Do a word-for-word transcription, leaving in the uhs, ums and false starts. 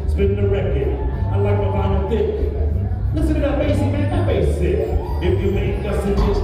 spin the record. I like my vinyl thick. Listen to that bass, man, that bass sick. If you make us a